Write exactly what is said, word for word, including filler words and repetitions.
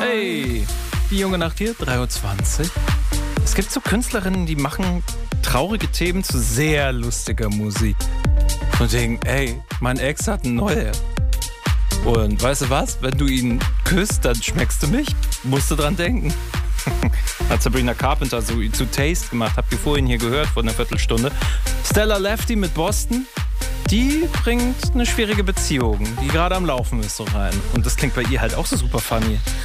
Hey, die junge Nacht hier, drei Uhr zwanzig. Es gibt so Künstlerinnen, die machen traurige Themen zu sehr lustiger Musik. Und denken, ey, mein Ex hat eine neue. Und weißt du was? Wenn du ihn küsst, dann schmeckst du mich. Musst du dran denken. Hat Sabrina Carpenter so zu Taste gemacht. Habt ihr vorhin hier gehört, vor einer Viertelstunde. Stella Lefty mit Boston. Die bringt eine schwierige Beziehung, die gerade am Laufen ist, so rein. Und das klingt bei ihr halt auch so super funny.